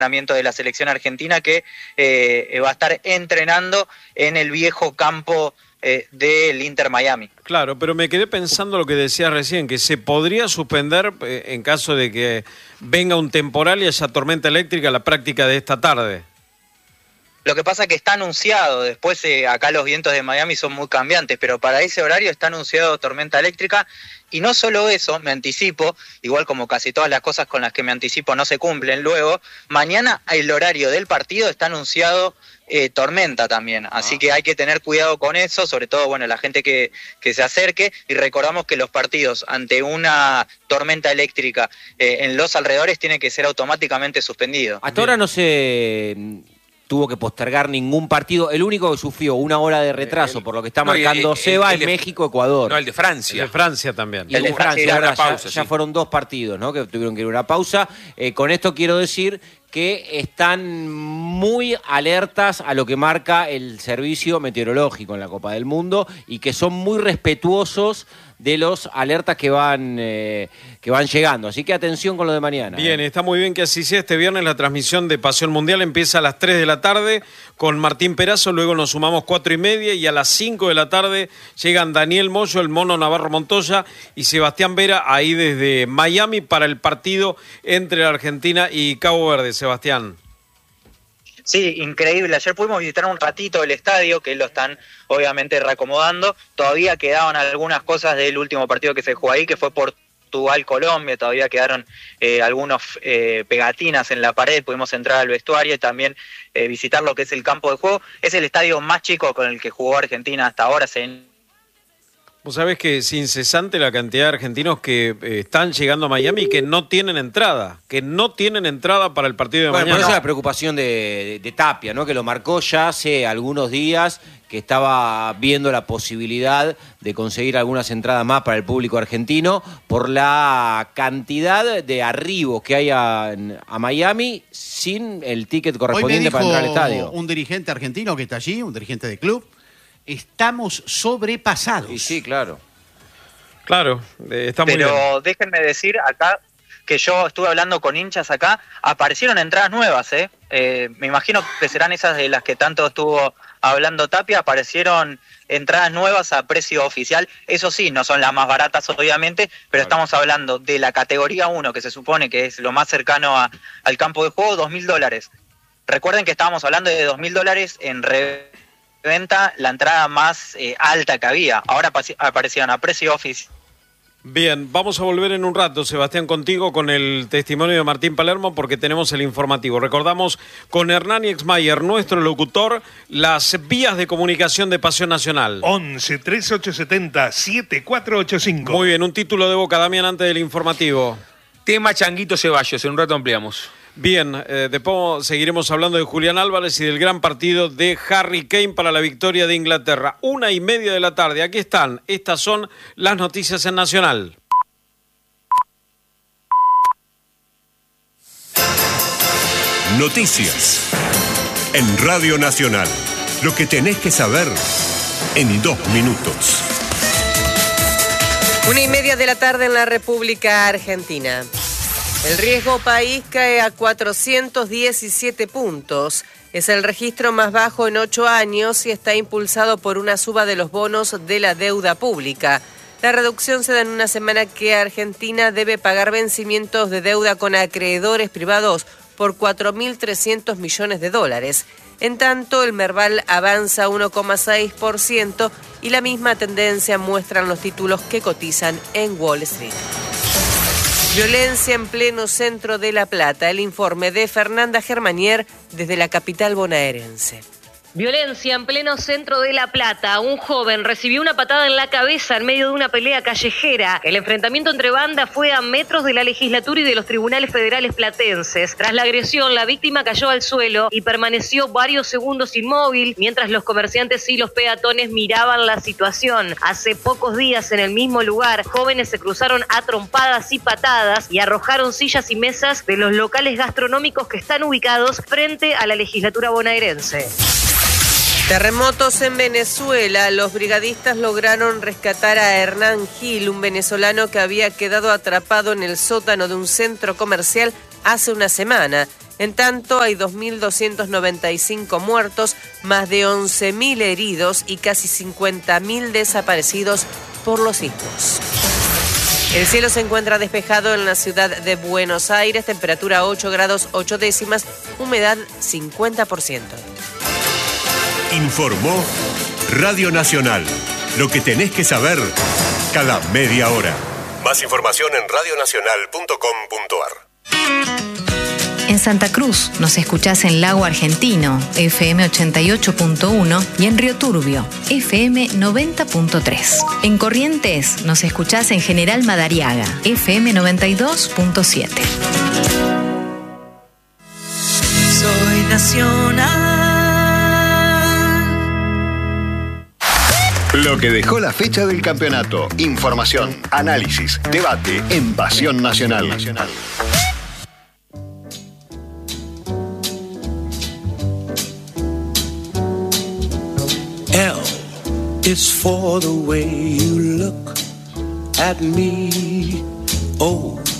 de la selección argentina que va a estar entrenando en el viejo campo del Inter Miami. Claro, pero me quedé pensando lo que decías recién, que se podría suspender en caso de que venga un temporal y haya tormenta eléctrica la práctica de esta tarde. Lo que pasa es que está anunciado, después acá los vientos de Miami son muy cambiantes, pero para ese horario está anunciado tormenta eléctrica, y no solo eso, me anticipo, igual como casi todas las cosas con las que me anticipo no se cumplen luego, mañana el horario del partido está anunciado tormenta también, así que hay que tener cuidado con eso, sobre todo bueno la gente que se acerque, y recordamos que los partidos ante una tormenta eléctrica en los alrededores tienen que ser automáticamente suspendidos. Hasta ahora no se tuvo que postergar ningún partido. El único que sufrió una hora de retraso, por lo que está marcando Seba, es México-Ecuador. No, el de Francia. El de Francia también. Y el de Francia, ahora pausa, ya fueron 2 partidos, ¿no? Que tuvieron que ir a una pausa. Con esto quiero decir que están muy alertas a lo que marca el servicio meteorológico en la Copa del Mundo y que son muy respetuosos de los alertas que van llegando. Así que atención con lo de mañana. Bien, está muy bien que así sea. Este viernes la transmisión de Pasión Mundial empieza a las 3 de la tarde con Martín Perazo, luego nos sumamos 4:30 y a las 5 de la tarde llegan Daniel Moyo, el Mono Navarro Montoya y Sebastián Vera ahí desde Miami para el partido entre la Argentina y Cabo Verde. Sebastián. Sí, increíble. Ayer pudimos visitar un ratito el estadio, que lo están obviamente reacomodando. Todavía quedaban algunas cosas del último partido que se jugó ahí, que fue Portugal-Colombia. Todavía quedaron algunos pegatinas en la pared. Pudimos entrar al vestuario y también visitar lo que es el campo de juego. Es el estadio más chico con el que jugó Argentina hasta ahora. Vos sabés que es incesante la cantidad de argentinos que están llegando a Miami y que no tienen entrada para el partido de mañana. Por eso la preocupación de Tapia, ¿no? Que lo marcó ya hace algunos días, que estaba viendo la posibilidad de conseguir algunas entradas más para el público argentino por la cantidad de arribos que hay a Miami sin el ticket correspondiente para entrar al estadio. Un dirigente argentino que está allí, un dirigente de club. Estamos sobrepasados. Y sí, claro. Claro, está muy bien. Pero déjenme decir acá que yo estuve hablando con hinchas acá, aparecieron entradas nuevas, me imagino que serán esas de las que tanto estuvo hablando Tapia, aparecieron entradas nuevas a precio oficial, eso sí, no son las más baratas obviamente, pero estamos hablando de la categoría 1, que se supone que es lo más cercano al campo de juego, $2.000. Recuerden que estábamos hablando de $2.000 en venta, la entrada más alta que había. Ahora aparecieron a precio oficial. Bien, vamos a volver en un rato, Sebastián, contigo con el testimonio de Martín Palermo porque tenemos el informativo. Recordamos con Hernán Exmayer, nuestro locutor, las vías de comunicación de Pasión Nacional. 11 3870 7485. Muy bien, un título de Boca, Damián, antes del informativo. Tema Changuito Ceballos, en un rato ampliamos. Bien, después seguiremos hablando de Julián Álvarez y del gran partido de Harry Kane para la victoria de Inglaterra. 1:30 de la tarde, aquí están, estas son las noticias en Nacional. Noticias en Radio Nacional. Lo que tenés que saber en 2 minutos. 1:30 de la tarde en la República Argentina. El riesgo país cae a 417 puntos. Es el registro más bajo en 8 años y está impulsado por una suba de los bonos de la deuda pública. La reducción se da en una semana que Argentina debe pagar vencimientos de deuda con acreedores privados por $4.300 millones. En tanto, el Merval avanza 1,6% y la misma tendencia muestran los títulos que cotizan en Wall Street. Violencia en pleno centro de La Plata. El informe de Fernanda Germanier desde la capital bonaerense. Violencia en pleno centro de La Plata. Un joven recibió una patada en la cabeza en medio de una pelea callejera. El enfrentamiento entre bandas fue a metros de la legislatura y de los tribunales federales platenses. Tras la agresión, la víctima cayó al suelo y permaneció varios segundos inmóvil, mientras los comerciantes y los peatones miraban la situación. Hace pocos días, en el mismo lugar, jóvenes se cruzaron a trompadas y patadas y arrojaron sillas y mesas de los locales gastronómicos que están ubicados frente a la legislatura bonaerense. Terremotos en Venezuela. Los brigadistas lograron rescatar a Hernán Gil, un venezolano que había quedado atrapado en el sótano de un centro comercial hace una semana. En tanto, hay 2.295 muertos, más de 11.000 heridos y casi 50.000 desaparecidos por los sismos. El cielo se encuentra despejado en la ciudad de Buenos Aires, temperatura 8 grados 8 décimas, humedad 50%. Informó Radio Nacional. Lo que tenés que saber cada media hora. Más información en radionacional.com.ar. En Santa Cruz nos escuchás en Lago Argentino, FM 88.1 y en Río Turbio, FM 90.3. En Corrientes nos escuchás en General Madariaga, FM 92.7. Soy nacional. Lo que dejó la fecha del campeonato. Información, análisis, debate en Pasión Nacional. L is for the way you look at me. O